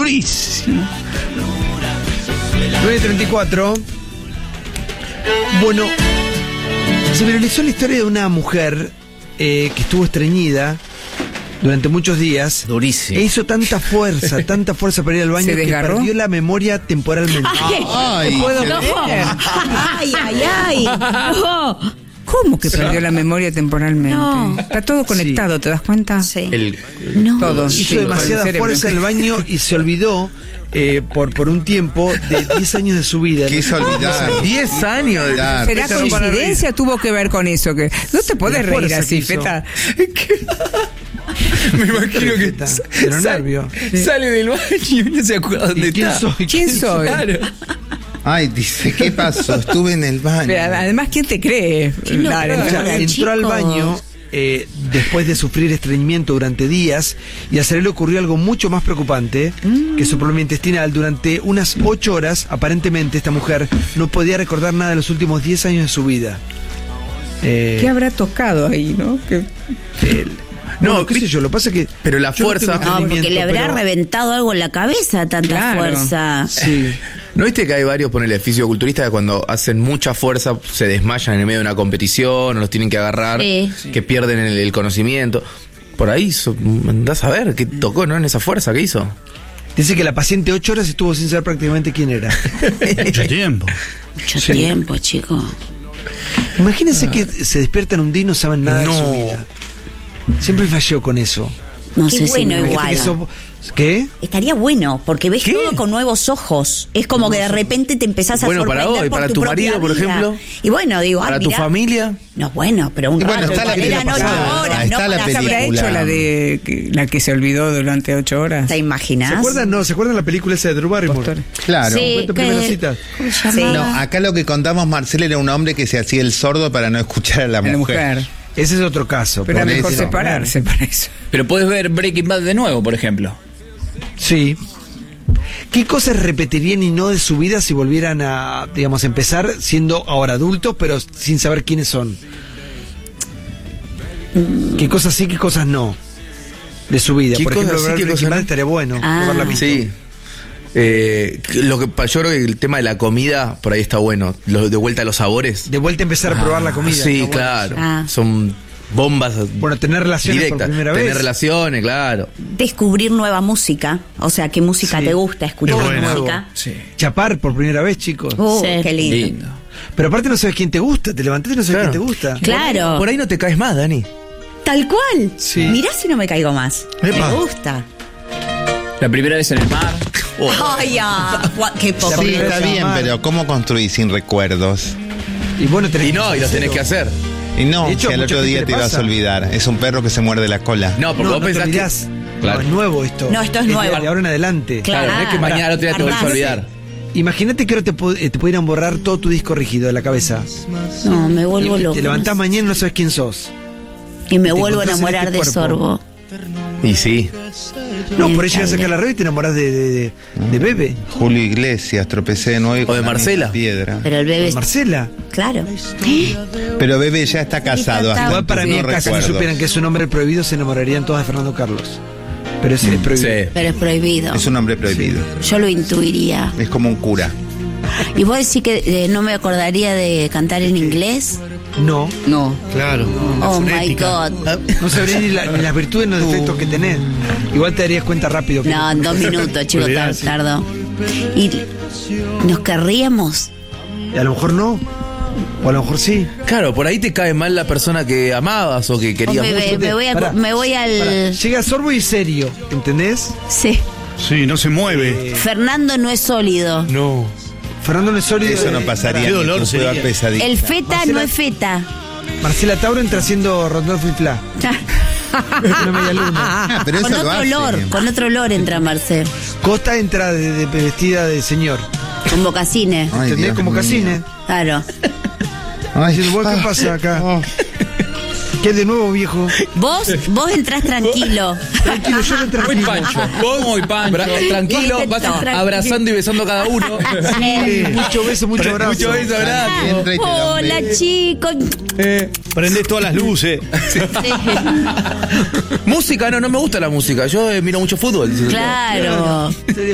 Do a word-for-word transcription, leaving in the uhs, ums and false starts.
Durísimo. nueve treinta y cuatro. Bueno, se viralizó la historia de una mujer eh, que estuvo estreñida durante muchos días. Durísimo. E hizo tanta fuerza, tanta fuerza para ir al baño ¿Se que desgarró? perdió la memoria temporalmente. Ay, No puedo qué- creer. Ay, ay, ay. No. ¿Cómo que perdió la memoria temporalmente? No. Está todo conectado, ¿te das cuenta? Sí. El, No. Todo. Hizo Sí, demasiada con el cerebro. fuerza en el baño y se olvidó eh, por, por un tiempo de diez años de su vida. Quiso olvidar. diez años. de- Olvidar. ¿Será Eso no para coincidencia? Tuvo que ver con eso. Que no te podés La reír fuerza así, que hizo. Feta. Me imagino que Feta, de los sal- nervios. sale del baño y no se acuerda dónde ¿Y quién está. soy? ¿Quién soy? Claro. Ay, dice, ¿qué pasó? Estuve en el baño. Pero además, ¿quién te cree? no, Dale, pero- O sea, dale. entró al chicos. baño eh, después de sufrir estreñimiento durante días y a Sarah le ocurrió algo mucho más preocupante, que su problema intestinal. Durante unas ocho horas, aparentemente, esta mujer no podía recordar nada de los últimos diez años de su vida. Eh, ¿Qué habrá tocado ahí, no? Que- el- No, bueno, qué sé yo, lo que pasa es que... Pero la yo no fuerza- tengo No, porque le entendimiento, habrá pero- reventado algo en la cabeza, tanta Claro. fuerza. Sí. ¿No viste que hay varios, ponele, fisiculturistas que cuando hacen mucha fuerza se desmayan en el medio de una competición, o los tienen que agarrar, Sí. que pierden el, el conocimiento? Por ahí so- andás a ver qué tocó, ¿no? En esa fuerza que hizo. Dice que la paciente ocho horas estuvo sin saber prácticamente quién era. Mucho tiempo. Mucho Sí. tiempo, chico. Imagínense que se despiertan un día y no saben nada de su No. vida. Siempre falló con eso. No Qué sé bueno si me- igual. Que eso- ¿Qué? Estaría bueno, porque ves ¿Qué? todo con nuevos ojos. Es como que de repente te empezás a Bueno, para sorprender vos y por para tu tu propia marido, por vida. ejemplo. Y bueno, digo, ah, Para tu mirá. familia. No, bueno, pero un Y bueno, rato. está la eran película ocho pasada, horas, está no la para ¿Se habrá película. hecho la de que- la que se olvidó durante ocho horas? ¿Te imaginas? ¿Se acuerdan? No, ¿se acuerdan la película esa de Drew Barrymore? Postor. Claro. Sí. Cuenta que- primera cita. ¿Cómo se Sí. llamaba? No, acá lo que contamos, Marcel era un hombre que se hacía el sordo para no escuchar a la A la mujer. mujer. Ese es otro caso. Pero era Por mejor eso. separarse para eso. Pero puedes ver Breaking Bad de nuevo, por ejemplo. Sí. ¿Qué cosas repetirían y no de su vida si volvieran a, digamos, empezar siendo ahora adultos, pero sin saber quiénes son? ¿Qué cosas sí, qué cosas no? De su vida. ¿Qué Por ejemplo, cosas sí, ver qué Breaking cosas Bad no? estaría bueno. Ah. haberla visto. Sí. Eh, lo que pa- yo creo que el tema de la comida por ahí está bueno. Lo- de vuelta a los sabores. De vuelta a empezar a probar la comida. Sí, está bueno claro. eso. Ah. Son bombas Bueno, tener relaciones directas. por primera Tener vez. relaciones, claro. Descubrir nueva música. O sea, qué música Sí. te gusta, escuchar Qué bueno. música. Sí. Chapar por primera vez, chicos. Uh, Sí. qué lindo. Lindo. Pero aparte no sabes quién te gusta. Te levantaste y no sabes Claro. quién te gusta. Claro. Por ahí no te caes más, Dani. Tal cual. Sí. Mirá si no me caigo más. Epa. Me gusta. La primera vez en el mar. Oh. Ay, ah, gua- qué poco. Sí, primera está vez bien, amar. pero ¿cómo construir sin recuerdos? Y bueno, tenés Y no, y los tenés que hacer. Y no, De hecho, si al mucha otro gente día le te vas pasa. a olvidar. Es un perro que se muerde la cola. No, porque No, vos no te pensás olvidás. que. Claro. No, es nuevo esto. No, esto es de- nuevo. De ahora en adelante. Claro. Claro, no es que mañana al otro día te vuelves a Armás. olvidar. Imagínate que ahora te, pu- eh, te pudieran borrar todo tu disco rígido de la cabeza. No, me vuelvo Y loco. te levantás mañana y no sabes quién sos. Y me y te vuelvo a encontrás en enamorar este de cuerpo. Sorbo. Y sí. No, Bien, por ahí llegas cable. acá a la radio y te enamorás de, de, de, de Bebe. Julio Iglesias, tropecé de nuevo. y O con de la Marcela. misma Piedra. Pero el bebé. Marcela. Claro. Pero Bebe ya está casado. hasta Igual antes para no mí, en casa si recuerdos. supieran que es un hombre prohibido, se enamorarían todos de Fernando Carlos. Pero ese es prohibido. Sí. Pero es prohibido. Es un hombre prohibido. Yo lo intuiría. Es como un cura. ¿Y vos decís que eh, no me acordaría de cantar en inglés? No, No. Claro. Oh my God. no sabría ni, la- ni las virtudes ni los defectos que tenés. Igual te darías cuenta rápido. que- No, en dos minutos, chicos, tar- Olvidás. tardó. ¿Y nos querríamos? Y a lo mejor no. O a lo mejor sí. Claro, por ahí te cae mal la persona que amabas o que O querías me, mucho. me- me voy a- Pará, me voy al. Pará, Llega Sorbo y serio, ¿entendés? Sí. Sí, no se mueve. Fernando no es sólido. No. Fernando no es sólido. Eso no eh, pasaría. Qué ni dolor con prueba sería. pesadilla. El feta Marcela- no es feta. Marcela Tauro entra haciendo Rondolfo y Fla. Una media luna. Ah, pero Con eso lo otro hace. olor, con otro olor entra Marcel. Costa entra de, de- vestida de señor. Con mocasines. Ay, ¿Entendés? Dios Como mío. Casine. Claro. Ay, Diciendo, ¿vos qué ah, pasa acá? oh. ¿Qué de nuevo, viejo? Vos, vos entrás tranquilo. Tranquilo, yo no Muy tranquilo. pancho. Muy pancho. Bra- tranquilo, vas Tranquilo. abrazando y besando a cada uno. Sí, mucho beso, mucho abrazo. Mucho beso, abrazo. Entra y te da un Hola, beso. chicos. Prendés todas las luces. Música, no, no me gusta la música. Yo eh, miro mucho fútbol. Claro. En serio.